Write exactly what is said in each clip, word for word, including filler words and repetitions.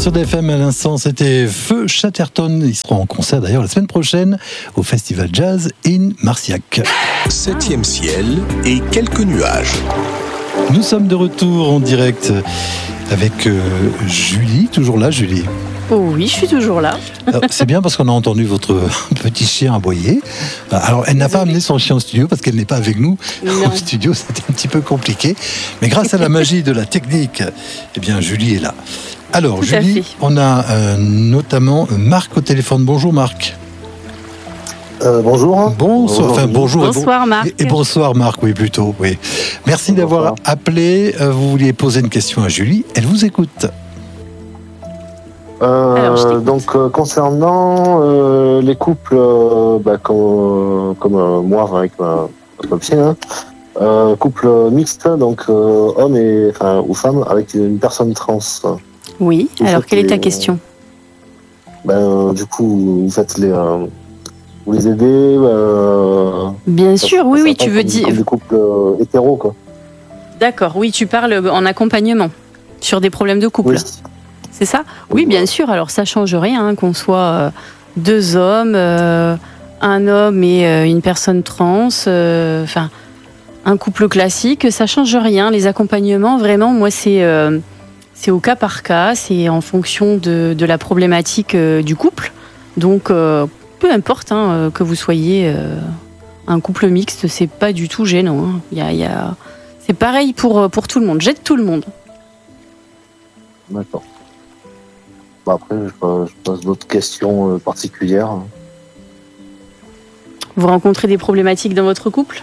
sur D F M à l'instant, c'était Feu Chatterton. Ils seront en concert d'ailleurs la semaine prochaine au Festival Jazz in Marciac. Septième ciel et quelques nuages. Nous sommes de retour en direct avec euh, Julie, toujours là Julie. Oh oui, je suis toujours là. Alors, c'est bien parce qu'on a entendu votre petit chien aboyer. Alors, elle n'a pas amené son chien au studio parce qu'elle n'est pas avec nous Non. au studio. C'était un petit peu compliqué. Mais grâce à la magie de la technique, eh bien, Julie est là. Alors, Tout à Julie, fait. on a euh, notamment Marc au téléphone. Bonjour Marc. Euh, bonjour. Bonsoir. Enfin, bonjour. et Bonsoir, bon- Marc. Et, et bonsoir Marc, oui plutôt. Oui. Merci Bonsoir. d'avoir appelé. Euh, Vous vouliez poser une question à Julie. Elle vous écoute. Euh, Alors, je t'écoute. donc euh, concernant euh, les couples, euh, bah, comme, comme euh, moi avec ma, ma fille, hein, euh, couple mixte, donc euh, homme et enfin ou femme avec une personne trans. Oui, Vous alors faites quelle est ta les- question? Ben euh, du coup vous faites les, euh, vous les aidez. Euh, Bien ça- sûr, oui, ça oui, pas tu veux comme- dire. comme des couples euh, hétéros quoi. D'accord, oui, tu parles en accompagnement sur des problèmes de couple. Oui. C'est ça? Oui, Oui, bien voilà. sûr. Alors, ça change rien hein, qu'on soit euh, deux hommes, euh, un homme et euh, une personne trans, euh, enfin, un couple classique, ça change rien. Les accompagnements, vraiment, moi, c'est euh, c'est au cas par cas, c'est en fonction de, de la problématique euh, du couple. Donc, euh, peu importe hein, euh, que vous soyez euh, un couple mixte, c'est pas du tout gênant. Hein. Il y a, il y a... C'est pareil pour, pour tout le monde. J'aide tout le monde. D'accord. Bah, après je, pose- je pose d'autres questions euh, particulières. Vous rencontrez des problématiques dans votre couple?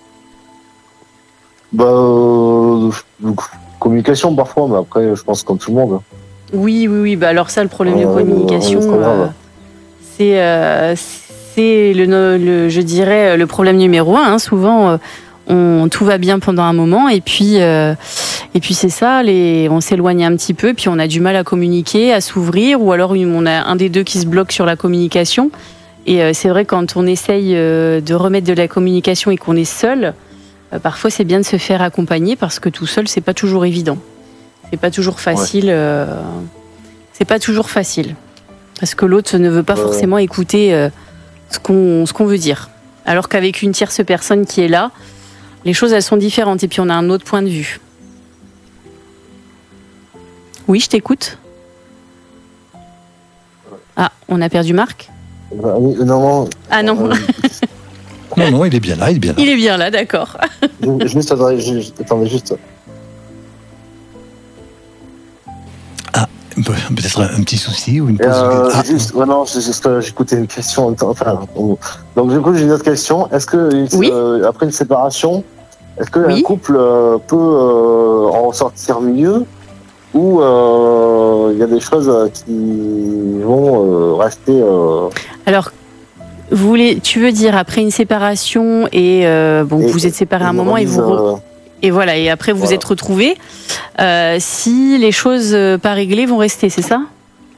Bah, euh, communication parfois, mais après, je pense comme tout le monde. Oui, oui, oui. Bah alors ça, le problème de Euh, communication, c'est pas grave. euh, c'est, euh, c'est le, no- le, je dirais, le problème numéro un. hein. Souvent, euh, on, tout va bien pendant un moment, et puis, euh, et puis c'est ça, les, on s'éloigne un petit peu, puis on a du mal à communiquer, à s'ouvrir, ou alors une- on a un des deux qui se bloque sur la communication. Et euh, c'est vrai, quand on essaye euh, de remettre de la communication et qu'on est seul, euh, parfois c'est bien de se faire accompagner parce que tout seul, c'est pas toujours évident. C'est pas toujours facile. euh, c'est pas toujours facile. Parce que l'autre ne veut pas Ouais. forcément écouter euh, ce qu'on ce qu'on veut dire. Alors qu'avec une tierce personne qui est là, les choses elles sont différentes. Et puis on a un autre point de vue. Oui, je t'écoute. Ah, on a perdu Marc? Bah, oui, non, non. Ah non, euh, Non, non, il est bien là, il est bien là. il est bien là, d'accord. je- juste, attendez, je- attendez, juste. Peut-être un petit souci ou une Et, pause. euh, Ah, juste, ouais, non, c'est juste que j'écoutais une question. Enfin, on- donc, du coup, j'ai une autre question. Est-ce que, Oui. euh, après une séparation, est-ce qu'un Oui. couple euh, peut euh, en ressortir mieux ou euh, il y a des choses euh, qui vont euh, rester. euh, Alors, vous voulez, tu veux dire après une séparation et euh, bon, et- vous êtes séparés un une moment et remise, vous re- euh, et voilà et après vous Voilà. êtes retrouvés. Euh, si les choses euh, pas réglées vont rester, c'est ça?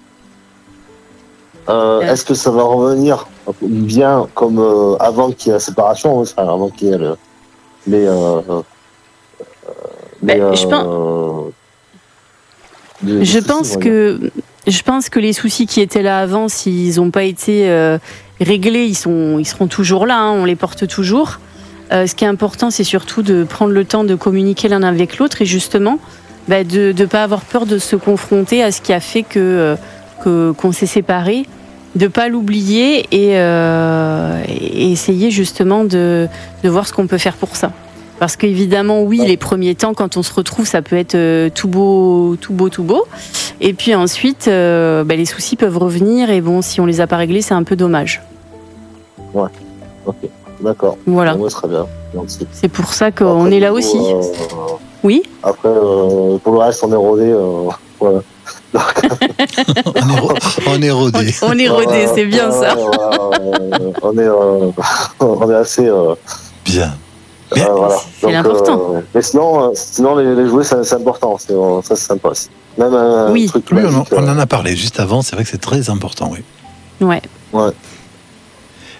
Euh, Est-ce que ça va revenir bien comme euh, avant qu'il y ait la séparation, enfin, avant qu'il y ait le, les, euh, euh, Ben, les, je euh, les Je soucis, pense on va dire. que je pense que les soucis qui étaient là avant, s'ils n'ont pas été euh, réglés, ils sont ils seront toujours là. hein, on les porte toujours. Euh, ce qui est important, c'est surtout de prendre le temps de communiquer l'un avec l'autre et justement bah, de ne pas avoir peur de se confronter à ce qui a fait que euh, que- qu'on s'est séparés, de pas l'oublier et, euh, et essayer justement de, de voir ce qu'on peut faire pour ça. Parce qu'évidemment, oui, Ouais. les premiers temps, quand on se retrouve, ça peut être euh, tout beau, tout beau, tout beau. Et puis ensuite, euh, bah, les soucis peuvent revenir et bon, si on les a pas réglés, c'est un peu dommage. Ok, d'accord. Voilà. Ouais, très bien. Merci. C'est pour ça qu'on Après, est là du aussi. coup, euh, Oui. après, euh, pour le reste, on est rodé. Euh, voilà. on, est ro- on est On, rodé. on est rodé, c'est bien Ouais, ça. ouais, ouais, on est, euh, on est assez. Euh, Bien. euh, Mais- voilà. C'est Donc, l'important. euh, mais sinon, euh, sinon les, les jouets, c'est c'est important. C'est, euh, ça, c'est sympa aussi. Même un Oui. truc Oui, on en, basique, on euh, en a parlé juste avant, c'est vrai que c'est très important, oui. Ouais. Ouais.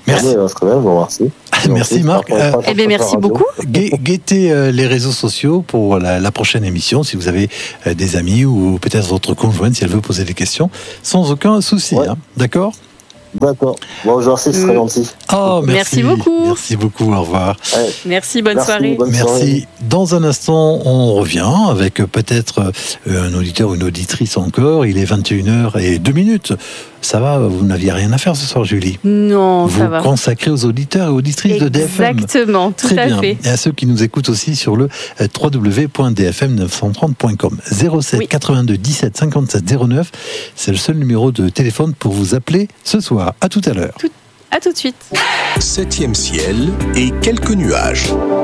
Merci. Ouais, quand même, bon, merci. Merci Marc. Euh, eh bien, merci beaucoup. Guettez euh, les réseaux sociaux pour la, la prochaine émission si vous avez euh, des amis ou peut-être votre conjointe si elle veut poser des questions, sans aucun souci. Ouais. Hein. D'accord ? D'accord. Bon, je vous remercie, c'est très gentil. Oh, merci. merci beaucoup. Merci beaucoup, au revoir. Ouais. Merci, bonne merci, soirée. Bonne merci. Soirée. Dans un instant, on revient avec peut-être un auditeur ou une auditrice encore. Il est vingt et une heures et deux minutes. Ça va, vous n'aviez rien à faire ce soir, Julie? Non, vous ça va. Vous consacrez aux auditeurs et auditrices Exactement, de D F M. Exactement, tout Très à bien. fait. Et à ceux qui nous écoutent aussi sur le w w w point d f m neuf cent trente point com. zéro sept quatre-vingt-deux dix-sept cinquante-sept zéro neuf, c'est le seul numéro de téléphone pour vous appeler ce soir. À tout à l'heure. Tout, à tout de suite. Septième ciel et quelques nuages.